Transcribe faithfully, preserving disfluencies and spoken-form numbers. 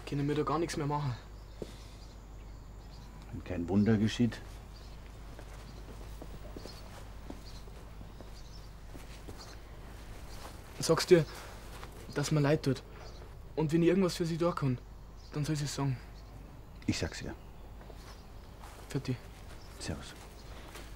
können wir da gar nichts mehr machen. Wenn kein Wunder geschieht. Sagst dir, dass mir leid tut. Und wenn ich irgendwas für sie tun kann, dann soll sie es sagen. Ich sag's ihr. Für dich. Servus.